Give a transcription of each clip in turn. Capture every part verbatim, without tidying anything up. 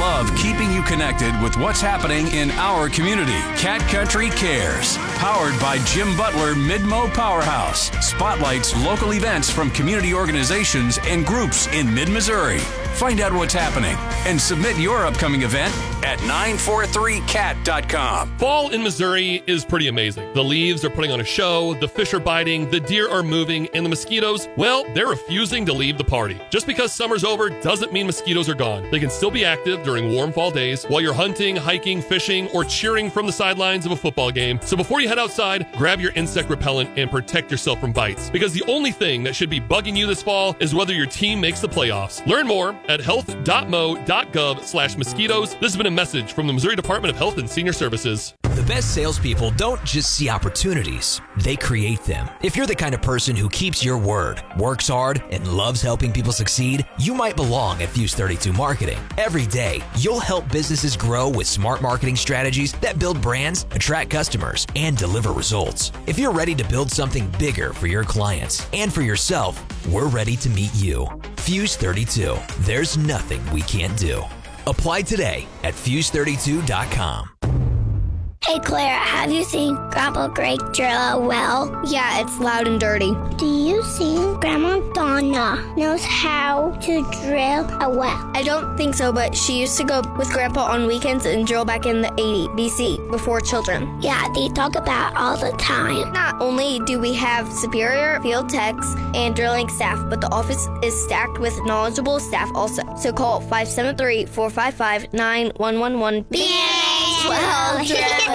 love keeping you connected with what's happening in our community. Cat Country Cares, powered by Jim Butler Mid-Mo Powerhouse, spotlights local events from community organizations and groups in mid-Missouri. Find out what's happening and submit your upcoming event at nine four three cat dot com. Fall in Missouri is pretty amazing. The leaves are putting on a show, the fish are biting, the deer are moving, and the mosquitoes, well, they're refusing to leave the party. Just because summer's over doesn't mean mosquitoes are gone. They can still be active during warm fall days while you're hunting, hiking, fishing, or cheering from the sidelines of a football game. So before you head outside, grab your insect repellent and protect yourself from bites. Because the only thing that should be bugging you this fall is whether your team makes the playoffs. Learn more at health dot mo dot gov slash mosquitoes. This has been a message from the Missouri Department of Health and Senior Services. The best salespeople don't just see opportunities, they create them. If you're the kind of person who keeps your word, works hard, and loves helping people succeed, you might belong at Fuse thirty-two Marketing. Every day, you'll help businesses grow with smart marketing strategies that build brands, attract customers, and deliver results. If you're ready to build something bigger for your clients and for yourself, we're ready to meet you. Fuse thirty-two. There's nothing we can't do. Apply today at fuse thirty-two dot com. Hey Claire, have you seen Grandpa Greg drill a well? Yeah, it's loud and dirty. Do you think Grandma Donna knows how to drill a well? I don't think so, but she used to go with Grandpa on weekends and drill back in the eighties B C before children. Yeah, they talk about it all the time. Not only do we have superior field techs and drilling staff, but the office is stacked with knowledgeable staff also. So call five seven three, four five five, nine one one one. B A Well Drilling.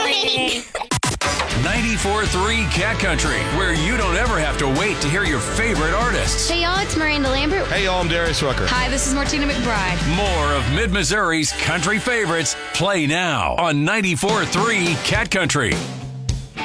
ninety-four point three Cat Country, where you don't ever have to wait to hear your favorite artists. Hey y'all, it's Miranda Lambert. Hey y'all, I'm Darius Rucker. Hi, this is Martina McBride. More of Mid-Missouri's country favorites play now on ninety-four point three Cat Country.